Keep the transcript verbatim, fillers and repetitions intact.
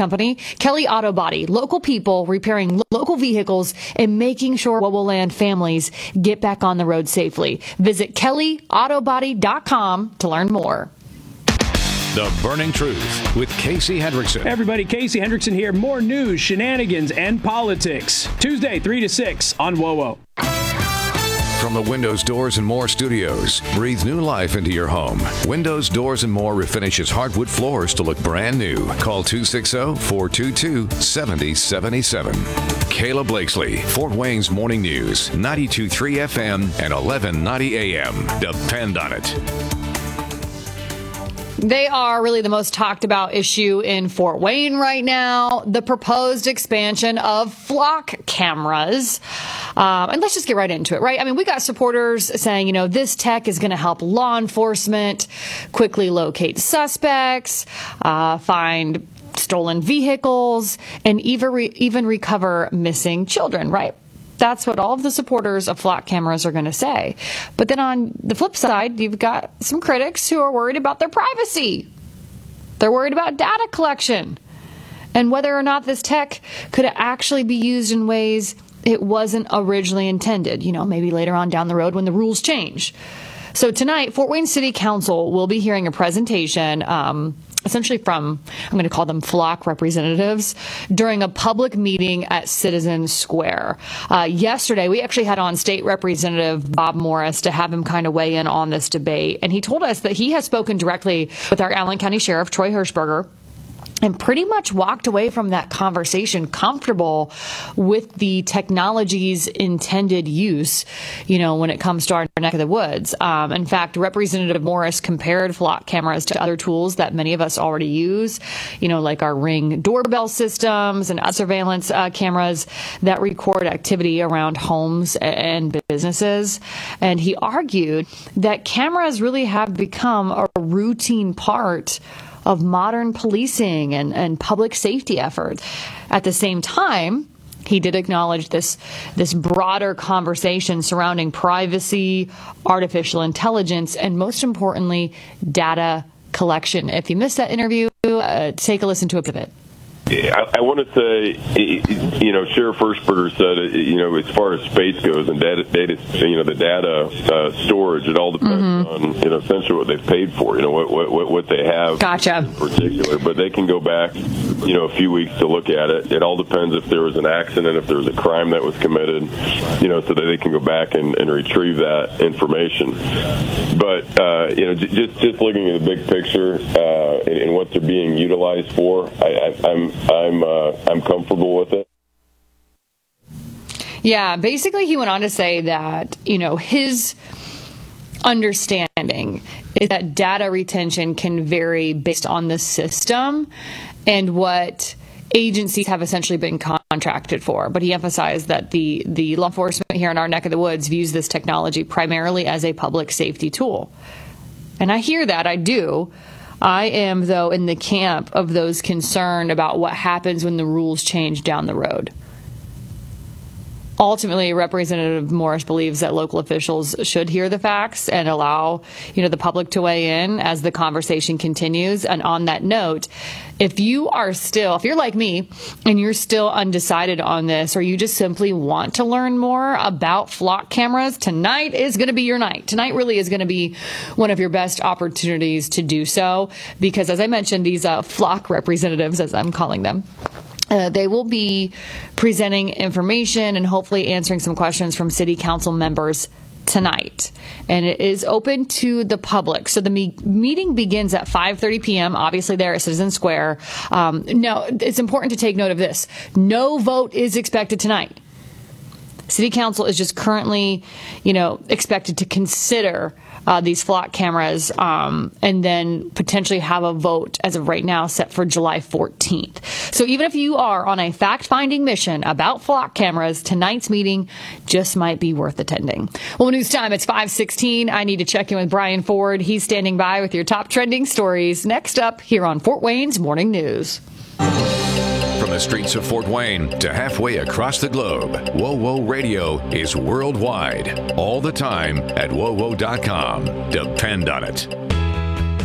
company, Kelly Auto Body. Local people repairing lo- local vehicles and making sure Whoa Land families get back on the road safely. Visit kelly auto body dot com to learn more. The Burning Truth with Casey Hendrickson. Everybody, Casey Hendrickson here. More news, shenanigans, and politics. Tuesday, three to six on W O W. From the Windows, Doors, and More studios, breathe new life into your home. Windows, Doors, and More refinishes hardwood floors to look brand new. Call two six zero, four two two, seven zero seven seven. Kayla Blakesley, Fort Wayne's Morning News, ninety-two point three F M and eleven ninety A M. Depend on it. They are really the most talked about issue in Fort Wayne right now, the proposed expansion of flock cameras. Um, and let's just get right into it, right? I mean, we got supporters saying, you know, this tech is going to help law enforcement quickly locate suspects, uh, find stolen vehicles, and even, re- even recover missing children, right? That's what all of the supporters of flock cameras are going to say. But then on the flip side, you've got some critics who are worried about their privacy. They're worried about data collection and whether or not this tech could actually be used in ways it wasn't originally intended, you know, maybe later on down the road when the rules change. So tonight, Fort Wayne City Council will be hearing a presentation um, essentially from, I'm going to call them flock representatives, during a public meeting at Citizen Square. Uh, yesterday, we actually had on State Representative Bob Morris to have him kind of weigh in on this debate. And he told us that he has spoken directly with our Allen County Sheriff, Troy Hirschberger, and pretty much walked away from that conversation comfortable with the technology's intended use, you know, when it comes to our neck of the woods. Um, in fact, Representative Morris compared flock cameras to other tools that many of us already use, you know, like our Ring doorbell systems and other surveillance uh, cameras that record activity around homes and businesses. And he argued that cameras really have become a routine part of modern policing and, and public safety efforts. At the same time, he did acknowledge this this broader conversation surrounding privacy, artificial intelligence, and most importantly, data collection. If you missed that interview, uh, take a listen to a bit of it. I, I want to say, you know, Sheriff Hirschberger said, you know, as far as space goes and data, data you know, the data uh, storage, it all depends mm-hmm. on, you know, essentially what they've paid for, you know, what what, what they have gotcha. in particular. But they can go back, you know, a few weeks to look at it. It all depends if there was an accident, if there was a crime that was committed, you know, so that they can go back and, and retrieve that information. But, uh, you know, j- just, just looking at the big picture uh, and, and what they're being utilized for, I, I, I'm I'm uh, I'm comfortable with it. Yeah, basically he went on to say that, you know, his understanding is that data retention can vary based on the system and what agencies have essentially been contracted for. But he emphasized that the, the law enforcement here in our neck of the woods views this technology primarily as a public safety tool. And I hear that, I do. I am, though, in the camp of those concerned about what happens when the rules change down the road. Ultimately, Representative Morris believes that local officials should hear the facts and allow, you know, the public to weigh in as the conversation continues. And on that note, if you are still, if you're like me and you're still undecided on this, or you just simply want to learn more about flock cameras, tonight is going to be your night. Tonight really is going to be one of your best opportunities to do so, because as I mentioned, these uh, flock representatives, as I'm calling them, Uh, they will be presenting information and hopefully answering some questions from city council members tonight. And it is open to the public. So the me- meeting begins at five thirty p.m., obviously there at Citizen Square. Um, no, it's important to take note of this. No vote is expected tonight. City council is just currently, you know, expected to consider uh, these flock cameras um, and then potentially have a vote as of right now set for July fourteenth. So even if you are on a fact-finding mission about flock cameras, tonight's meeting just might be worth attending. Well, news time, it's five sixteen. I need to check in with Brian Ford. He's standing by with your top trending stories. Next up here on Fort Wayne's Morning News. From the streets of Fort Wayne to halfway across the globe, W O W O Radio is worldwide, all the time at W O W O dot com. Depend on it.